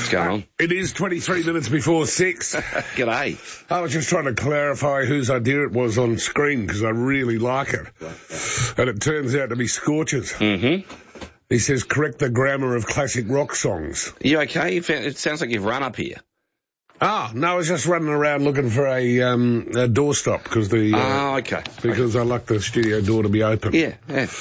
What's going on? It is 23 minutes before 6. G'day. I was just trying to clarify whose idea it was on screen because I really like it. And it turns out to be Scorch's. Mm-hmm. He says, correct the grammar of classic rock songs. Are you okay? It sounds like you've run up here. Ah, no, I was just running around looking for a doorstop because okay. Because I like the studio door to be open. Yeah.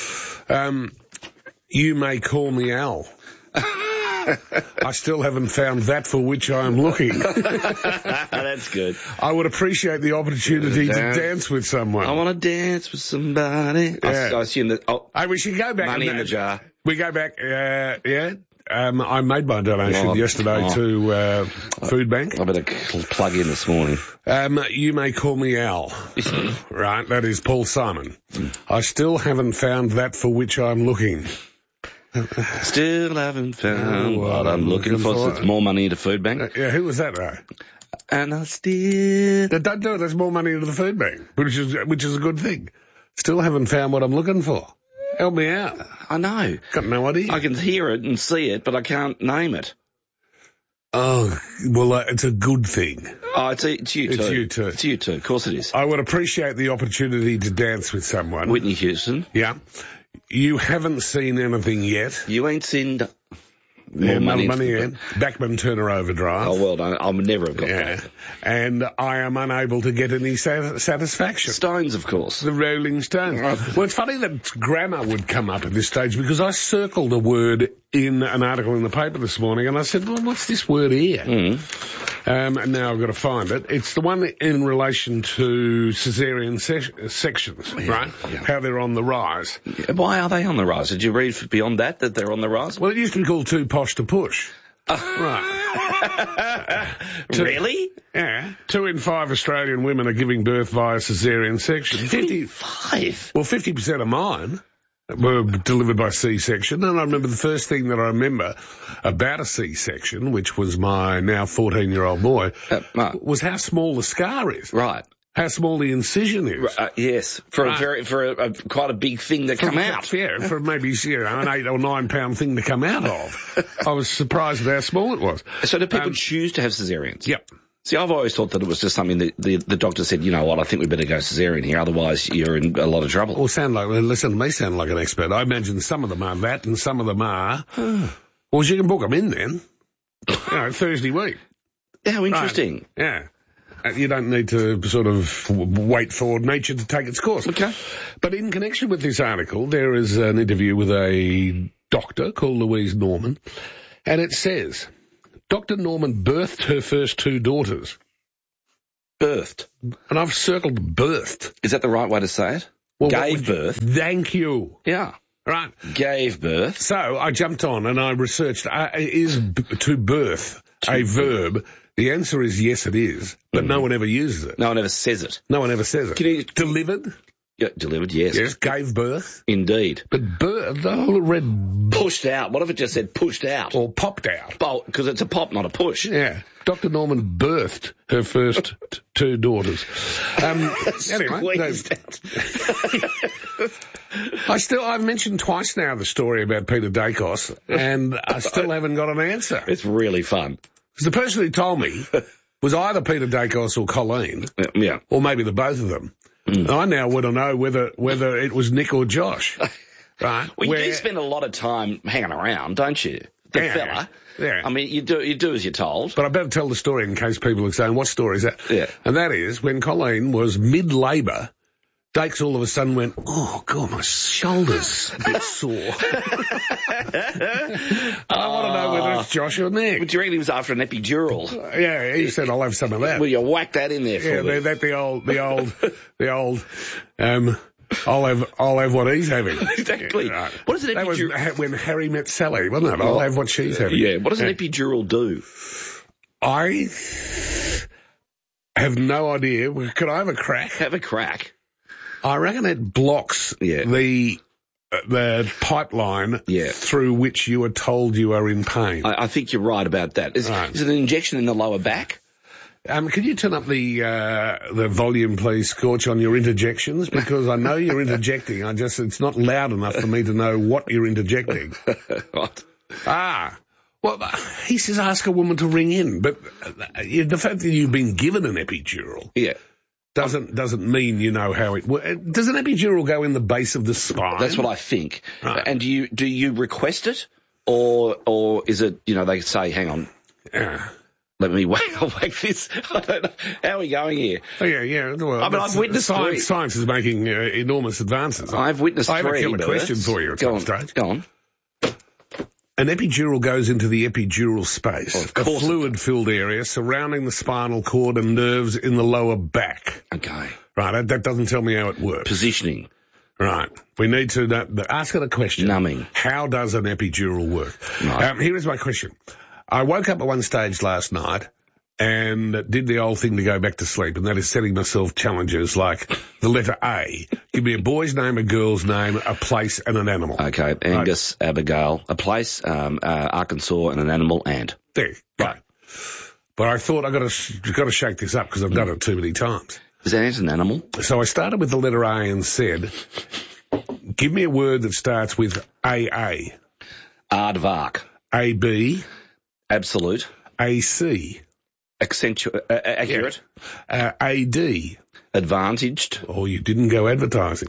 You may call me Al. I still haven't found that for which I am looking. That's good. I would appreciate the opportunity to dance with someone. I want to dance with somebody. Yeah. I assume that... Oh, we should go back. money in the jar. We go back, I made my donation yesterday to Food Bank. I better plug in this morning. You may call me Al. Right, that is Paul Simon. I still haven't found that for which I'm looking. Still haven't found what I'm looking for. So it's more money into Food Bank. Yeah, who was that, though? And I still... Don't do it. There's more money into the Food Bank, which is a good thing. Still haven't found what I'm looking for. Help me out. I know. Got no idea. I can hear it and see it, but I can't name it. Oh, well, it's a good thing. Oh, it's you too. It's you too. It's you too. Of course it is. I would appreciate the opportunity to dance with someone. Whitney Houston. Yeah. You haven't seen anything yet. You ain't seen... More money in. Backman Turner Overdrive. Oh, well done. I'll never have got that. And I am unable to get any satisfaction. Stones, of course. The Rolling Stones. Well, it's funny that grammar would come up at this stage because I circled a word in an article in the paper this morning and I said, well, what's this word here? And now I've got to find it. It's the one in relation to caesarean sections, right? Yeah. How they're on the rise. Why are they on the rise? Did you read beyond that they're on the rise? Well, it used to be called too posh to push. Right. Really? Yeah. 2 in 5 Australian women are giving birth via caesarean section. 55? Well, 50% of mine were delivered by C-section, and I remember the first thing that I remember about a C-section, which was my now 14-year-old boy, was how small the scar is. Right. How small the incision is. Yes, for quite a big thing to come out. Yeah, for maybe an 8 or 9 pound thing to come out of. I was surprised at how small it was. So do people choose to have caesareans? Yep. See, I've always thought that it was just something that the doctor said, you know what, I think we better go caesarean here, otherwise you're in a lot of trouble. Well, listen to me sound like an expert. I imagine some of them are that and some of them are... Well, you can book them in then. Thursday week. How interesting. Right. Yeah. You don't need to sort of wait for nature to take its course. Okay. But in connection with this article, there is an interview with a doctor called Louise Norman, and it says... Dr. Norman birthed her first 2 daughters. Birthed? And I've circled birthed. Is that the right way to say it? Well, gave birth. Thank you. Yeah. Right. Gave birth. So I jumped on and I researched, is to birth a verb? The answer is yes, it is, but no one ever uses it. No one ever says it. No one ever says it. Can you... Delivered? Yeah, delivered, yes. Yes, gave birth. Indeed. But birth, the whole read... Pushed out. What if it just said pushed out? Or popped out. Because it's a pop, not a push. Yeah. Dr. Norman birthed her first 2 daughters. Anyway. I've mentioned twice now the story about Peter Dacos, and I still haven't got an answer. It's really fun. Because the person who told me was either Peter Dacos or Colleen. Yeah. Or maybe the both of them. I now want to know whether it was Nick or Josh. Right? Well, you do spend a lot of time hanging around, don't you? The fella. Yeah. I mean, you do as you're told. But I better tell the story in case people are saying, what story is that? Yeah. And that is, when Colleen was mid-labour, Dakes all of a sudden went, oh, God, my shoulder's a bit sore. I want to know whether it's Josh or Nick. But do you reckon he was after an epidural? Yeah, he said, I'll have some of that. Well, you whack that in there for me. Yeah, the old, I'll have what he's having. Exactly. Right. What does an epidural... That was when Harry met Sally, wasn't it? I'll have what she's having. Yeah, what does an epidural do? I have no idea. Could I have a crack? Have a crack. I reckon it blocks the pipeline through which you are told you are in pain. I think you're right about that. Is it an injection in the lower back? Can you turn up the volume, please, Scorch, on your interjections? Because I know you're interjecting. It's not loud enough for me to know what you're interjecting. What? Well, he says ask a woman to ring in, but the fact that you've been given an epidural doesn't mean you know how it works. Does an epidural go in the base of the spine? That's what I think. Right. And do you request it, or is it, they say, hang on, let me wake this. I don't know. How are we going here? Oh, yeah. Well, I mean, I've witnessed science is making enormous advances. I've witnessed I have three. a killer question for you at some stage. Go on. An epidural goes into the epidural space, a fluid-filled area surrounding the spinal cord and nerves in the lower back. Okay. Right, that doesn't tell me how it works. Positioning. Right. We need to ask it a question. Numbing. How does an epidural work? Right. Here is my question. I woke up at one stage last night and did the old thing to go back to sleep, and that is setting myself challenges like the letter A. Give me a boy's name, a girl's name, a place, and an animal. Okay, Angus, right. Abigail, a place, Arkansas, and an animal, and. There, right. But I thought I've got to shake this up because I've done it too many times. Is that an animal? So I started with the letter A and said, give me a word that starts with AA. Aardvark. AB. Absolute. AC. Accurate. AD. Advantaged. Oh, you didn't go advertising.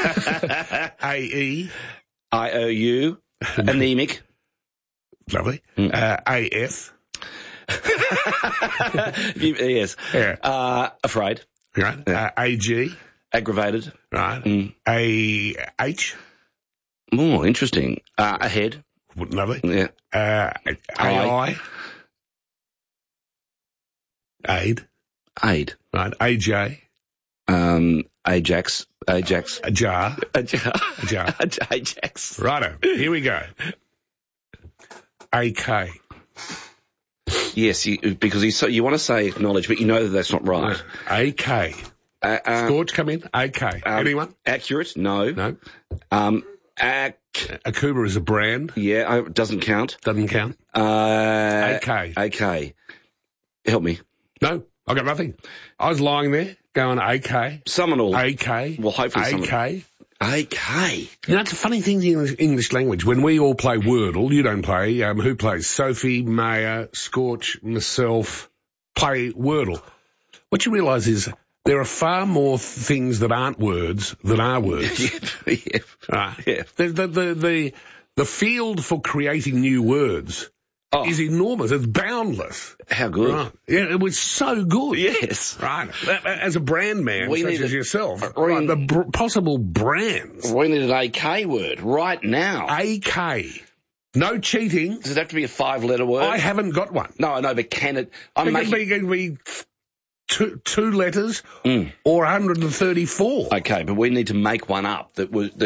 AE. IOU. Anemic. Lovely. AF. Yes. Yeah. Afraid. Right. AG. Aggravated. Right. AH. More interesting. Ahead. Lovely. Yeah. AI. Aid. Right. AJ. Ajax. Ajar. Ajax. Righto. Here we go. AK. Yes, because you want to say acknowledge, but you know that that's not right. AK. Scorch, come in. AK. Anyone? Accurate? No. No. Akuba is a brand. Yeah, doesn't count. Doesn't count. AK. AK. Help me. No, I got nothing. I was lying there going AK. Someone will. AK. Well, hopefully AK. AK. It's a funny thing in the English language. When we all play Wordle, you don't play. Who plays? Sophie, Maya, Scorch, myself play Wordle. What you realise is there are far more things that aren't words than are words. Yeah. The field for creating new words is enormous. It's boundless. How good. Right. Yeah, it was so good. Yes. Right. As a brand man, such as yourself, the possible brands. We need an AK word right now. AK. No cheating. Does it have to be a 5-letter word? I haven't got one. No, I know, but can it? It can be two letters or 134. Okay, but we need to make one up that